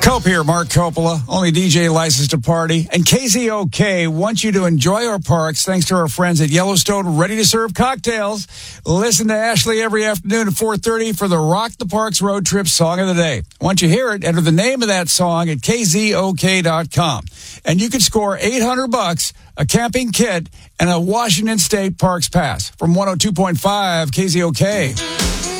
Cope here, Mark Coppola, only DJ licensed to party. And KZOK wants you to enjoy our parks thanks to our friends at Yellowstone Ready to Serve Cocktails. Listen to Ashley every afternoon at 4:30 for the Rock the Parks Road Trip Song of the Day. Once you hear it, enter the name of that song at KZOK.com. And you can score $800, a camping kit, and a Washington State Parks Pass from 102.5 KZOK.